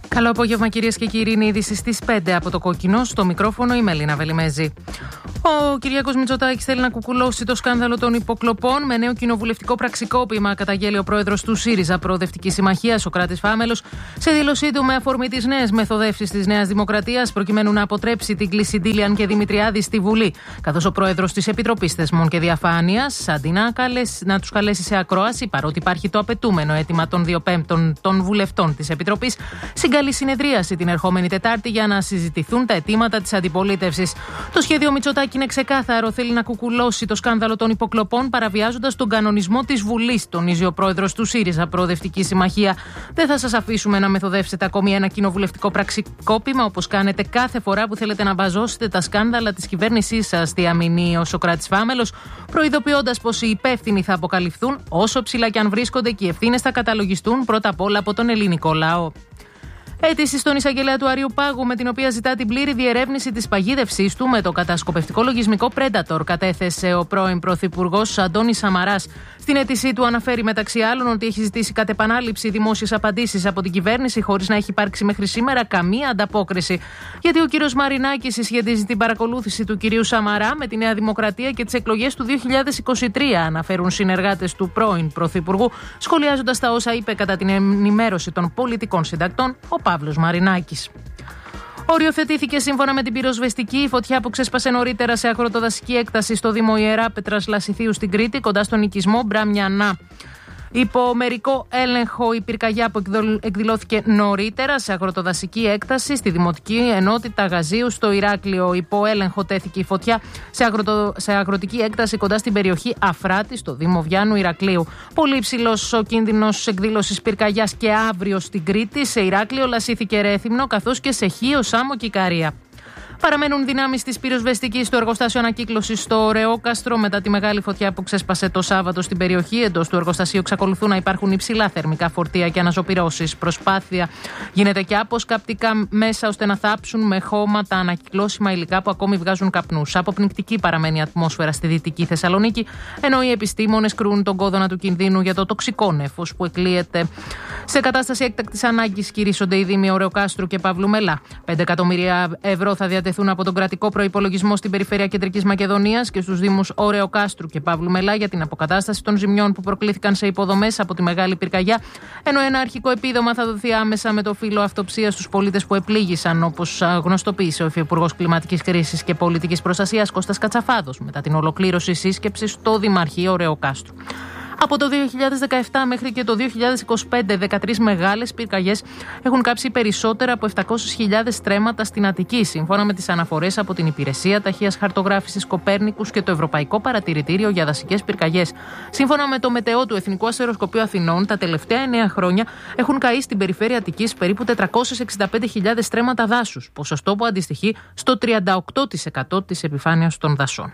Καλό απόγευμα, κυρίες και κύριοι. Είναι είδηση στις 5 από το Κόκκινο. Στο μικρόφωνο η Μελίνα Βελιμέζη. Ο Κυριάκος Μητσοτάκης θέλει να κουκουλώσει το σκάνδαλο των υποκλοπών με νέο κοινοβουλευτικό πραξικόπημα, καταγγέλει ο πρόεδρος του ΣΥΡΙΖΑ Προοδευτική Συμμαχία, Σωκράτης Φάμελος, σε δήλωσή του με αφορμή τις νέες μεθοδεύσεις της Νέας Δημοκρατίας, προκειμένου να αποτρέψει την κλίση Ντίλιαν και Δημητριάδη στη Βουλή. Καθώς ο πρόεδρος της Επιτροπής Θεσμών και Διαφάνειας, αντί να τους καλέσει σε ακρόαση, παρότι υπάρχει το απαιτούμενο αίτημα των 2/5 των βουλευτών της Επιτροπής, συγκαλεί συνεδρίαση την ερχόμενη Τετάρτη για να συζητηθούν τα αιτήματα της αντιπολίτευσης. Το σχέδιο Μητσοτάκη είναι ξεκάθαρο. Θέλει να κουκουλώσει το σκάνδαλο των υποκλοπών, παραβιάζοντας τον κανονισμό της Βουλής, τονίζει ο πρόεδρος του ΣΥΡΙΖΑ Προοδευτική Συμμαχία. Δεν θα σας αφήσουμε να μεθοδεύσετε ακόμη ένα κοινοβουλευτικό πραξικόπημα, όπως κάνετε κάθε φορά που θέλετε να βαζώσετε τα σκάνδαλα της κυβέρνησής σας, διαμηνεί ο Σωκράτης Φάμελος, προειδοποιώντας πως οι υπεύθυνοι θα αποκαλυφθούν, όσο ψηλά κι αν βρίσκονται, και οι ευθύνες θα καταλογιστούν πρώτα απ' όλα από τον ελληνικό λαό. Αίτηση στον εισαγγελέα του Αριού Πάγου, με την οποία ζητά την πλήρη διερεύνηση της παγίδευσής του με το κατασκοπευτικό λογισμικό Predator, κατέθεσε ο πρώην πρωθυπουργός Αντώνης Σαμαράς. Στην αίτησή του αναφέρει μεταξύ άλλων ότι έχει ζητήσει κατ' επανάληψη δημόσιες απαντήσεις από την κυβέρνηση, χωρίς να έχει υπάρξει μέχρι σήμερα καμία ανταπόκριση. Γιατί ο κύριος Μαρινάκης συσχετίζει την παρακολούθηση του κυρίου Σαμαρά με τη Νέα Δημοκρατία και τις εκλογές του 2023, αναφέρουν συνεργάτες του πρώην πρωθυπουργού, σχολιάζοντας τα όσα είπε κατά την ενημέρωση των πολιτικών συντακτών ο Παύλος Μαρινάκης. Οριοθετήθηκε σύμφωνα με την πυροσβεστική η φωτιά που ξέσπασε νωρίτερα σε αγροτοδασική έκταση στο Δήμο Ιεράπετρας Λασιθίου στην Κρήτη, κοντά στον οικισμό Μπραμιανά. Υπό μερικό έλεγχο η πυρκαγιά που εκδηλώθηκε νωρίτερα σε αγροτοδασική έκταση στη Δημοτική Ενότητα Γαζίου στο Ηράκλειο. Υπό έλεγχο τέθηκε η φωτιά σε αγροτική έκταση κοντά στην περιοχή Αφράτη στο Δήμο Βιάννου Ηρακλείου. Πολύ υψηλός ο κίνδυνος εκδήλωσης πυρκαγιάς και αύριο στην Κρήτη. Σε Ηράκλειο, Λασίθι, Ρέθυμνο, καθώς και σε Χίο, Σάμο και Ικαρία. Παραμένουν δυνάμεις της πυροσβεστικής στο εργοστάσιο ανακύκλωσης στο Ωρεόκαστρο μετά τη μεγάλη φωτιά που ξέσπασε το Σάββατο στην περιοχή. Εντός του εργοστασίου εξακολουθούν να υπάρχουν υψηλά θερμικά φορτία και αναζωπυρώσεις. Προσπάθεια γίνεται και αποσκαπτικά μέσα ώστε να θάψουν με χώμα τα ανακυκλώσιμα υλικά που ακόμη βγάζουν καπνούς. Αποπνικτική παραμένει η ατμόσφαιρα στη Δυτική Θεσσαλονίκη, ενώ οι επιστήμονες κρούν τον κόδωνα του κινδύνου για το τοξικό νέφος που εκλείεται. Σε κατάσταση έκτακτης ανάγκης κηρύσσονται οι Δήμοι Ωρεοκάστρου και Παύλου Μελά. 5 εκατομμύρια ευρώ θα διατεθούν από τον κρατικό προϋπολογισμό στην περιφέρεια Κεντρικής Μακεδονίας και στους Δήμους Ωρεοκάστρου και Παύλου Μελά για την αποκατάσταση των ζημιών που προκλήθηκαν σε υποδομές από τη μεγάλη πυρκαγιά, ενώ ένα αρχικό επίδομα θα δοθεί άμεσα με το φύλλο αυτοψίας στους πολίτες που επλήγησαν, όπως γνωστοποίησε ο Υφυπουργός Κλιματικής Κρίσης και Πολιτικής Προστασίας Κώστας Κατσαφάδος μετά την ολοκλήρωση σύσκεψης στο Δημαρχείο Ωρεοκάστρου. Από το 2017 μέχρι και το 2025, 13 μεγάλες πυρκαγιές έχουν κάψει περισσότερα από 700.000 στρέμματα στην Αττική, σύμφωνα με τις αναφορές από την Υπηρεσία Ταχείας Χαρτογράφησης Κοπέρνικους και το Ευρωπαϊκό Παρατηρητήριο για Δασικές Πυρκαγιές. Σύμφωνα με το Μετεό του Εθνικού Αστεροσκοπείου Αθηνών, τα τελευταία 9 χρόνια έχουν καεί στην περιφέρεια Αττικής περίπου 465.000 στρέμματα δάσους, ποσοστό που αντιστοιχεί στο 38% της επιφάνειας των δασών.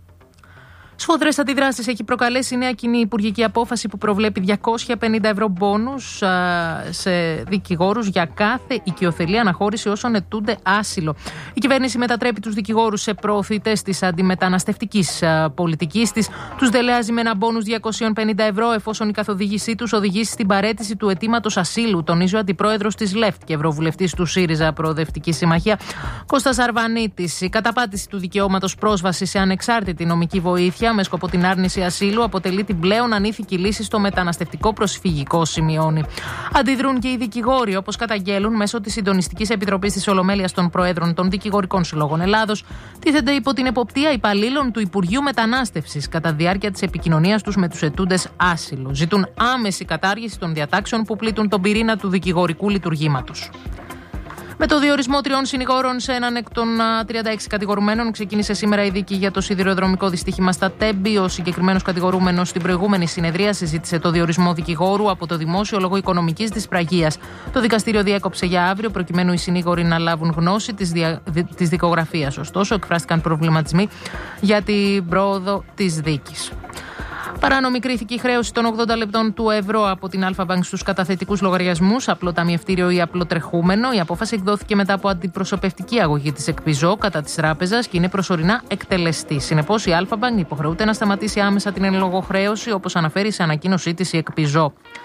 Σφοδρές αντιδράσεις έχει προκαλέσει η νέα κοινή υπουργική απόφαση που προβλέπει 250 ευρώ μπόνους σε δικηγόρους για κάθε οικειοθελή αναχώρηση όσων αιτούνται άσυλο. Η κυβέρνηση μετατρέπει τους δικηγόρους σε προωθητές της αντιμεταναστευτικής πολιτικής της. Τους δελεάζει με ένα μπόνους 250 ευρώ εφόσον η καθοδήγησή τους οδηγήσει στην παραίτηση του αιτήματος ασύλου, τονίζει ο αντιπρόεδρος της ΛΕΦΤ και ευρωβουλευτής του ΣΥΡΙΖΑ Προοδευτική Συμμαχία Κώστας Αρβανίτης. Η καταπάτηση του δικαιώματος πρόσβασης σε ανεξάρτητη νομική βοήθεια με σκοπό την άρνηση ασύλου αποτελεί την πλέον ανήθικη λύση στο μεταναστευτικό προσφυγικό, σημειώνει. Αντιδρούν και οι δικηγόροι, όπως καταγγέλουν μέσω της Συντονιστικής Επιτροπής της Ολομέλειας των Προέδρων των Δικηγορικών Συλλόγων Ελλάδος. Τίθενται υπό την εποπτεία υπαλλήλων του Υπουργείου Μετανάστευσης κατά διάρκεια της επικοινωνίας τους με τους αιτούντες άσυλο. Ζητούν άμεση κατάργηση των διατάξεων που πλήττουν τον πυρήνα του δικηγορικού λειτουργήματος. Με το διορισμό 3 συνηγόρων σε έναν εκ των 36 κατηγορουμένων, ξεκίνησε σήμερα η δίκη για το σιδηροδρομικό δυστύχημα στα Τέμπη. Ο συγκεκριμένος κατηγορούμενος στην προηγούμενη συνεδρία συζήτησε το διορισμό δικηγόρου από το Δημόσιο λόγω οικονομικής δυσπραγίας. Το δικαστήριο διέκοψε για αύριο, προκειμένου οι συνήγοροι να λάβουν γνώση της δικογραφίας. Ωστόσο, εκφράστηκαν προβληματισμοί για την πρόοδο της δίκης. Παράνομη κρίθηκε η χρέωση των 80 λεπτών του ευρώ από την Αλφα-Μπανκ στους καταθετικούς λογαριασμούς, απλό ταμιευτήριο ή απλό τρεχούμενο. Η απόφαση εκδόθηκε μετά από αντιπροσωπευτική αγωγή της ΕΚΠΙΖΟ κατά της τράπεζας και είναι προσωρινά εκτελεστή. Συνεπώς, η Αλφα-Μπανκ υποχρεούται να σταματήσει άμεσα την εν λόγω χρέωση, όπως αναφέρει σε ανακοίνωσή της η ΕΚΠΙΖΟ.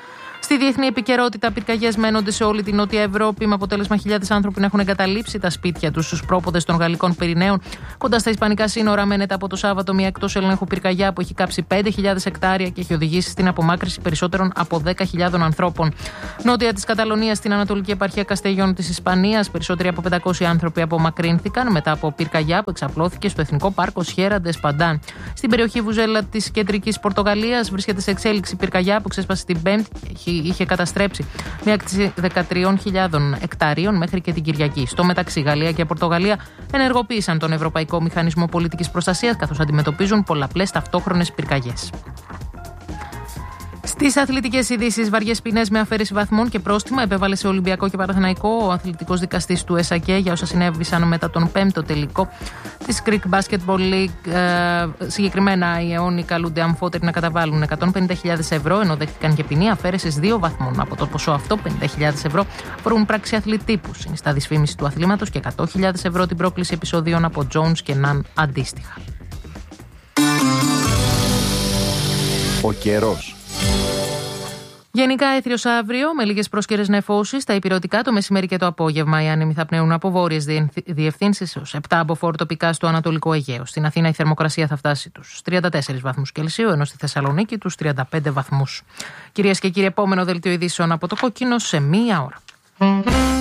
Στη διεθνή επικαιρότητα, πυρκαγιές μένονται σε όλη την Νότια Ευρώπη, με αποτέλεσμα χιλιάδες άνθρωποι να έχουν εγκαταλείψει τα σπίτια τους στους πρόποδες των Γαλλικών Πυρηναίων. Κοντά στα Ισπανικά σύνορα μένεται από το Σάββατο μια εκτός ελέγχου πυρκαγιά που έχει κάψει 5.000 εκτάρια και έχει οδηγήσει στην απομάκρυνση περισσότερων από 10.000 ανθρώπων. Νότια της Καταλωνίας, στην Ανατολική επαρχία Καστεγιών της Ισπανίας, περισσότεροι από 500 άνθρωποι απομακρύνθηκαν μετά από πυρκαγιά που εξαπλώθηκε στο Εθνικό Πάρκο Σιέρα ντε Παντάν. Στην περιοχή Βουζέλα της Κεντρικής Πορτογαλίας βρίσκεται σε εξέλιξη πυρκαγιά που ξέσπασε την Πέμπτη και είχε καταστρέψει μια κτήση 13.000 εκταρίων μέχρι και την Κυριακή. Στο μεταξύ, Γαλλία και Πορτογαλία ενεργοποίησαν τον Ευρωπαϊκό Μηχανισμό Πολιτικής Προστασίας, καθώς αντιμετωπίζουν πολλαπλές ταυτόχρονες πυρκαγιές. Στις αθλητικές ειδήσεις, βαριές ποινές με αφαίρεση βαθμών και πρόστιμα επέβαλε σε Ολυμπιακό και Παναθηναϊκό ο αθλητικός δικαστής του ΕΣΑΚΕ για όσα συνέβησαν μετά τον 5ο τελικό της Greek Basketball League. Συγκεκριμένα, οι αιώνιοι καλούνται αμφότεροι να καταβάλουν 150.000 ευρώ, ενώ δέχτηκαν και ποινή αφαίρεσης 2 βαθμών. Από το ποσό αυτό, 50.000 ευρώ φορούν πράξη αθλητή που συνιστά δυσφήμιση του αθλήματος και 100.000 ευρώ την πρόκληση επεισοδίων από Jones και Ναν αντίστοιχα. Ο καιρός. Γενικά έθριος αύριο, με λίγες πρόσκαιρες νεφώσεις στα ηπειρωτικά το μεσημέρι και το απόγευμα. Οι άνεμοι θα πνέουν από βόρειες διευθύνσεις έως 7 από φόρ τοπικά στο Ανατολικό Αιγαίο. Στην Αθήνα η θερμοκρασία θα φτάσει τους 34 βαθμούς Κελσίου, ενώ στη Θεσσαλονίκη τους 35 βαθμούς. Κυρίες και κύριοι, επόμενο δελτίο ειδήσεων από το Κόκκινο σε 1 ώρα.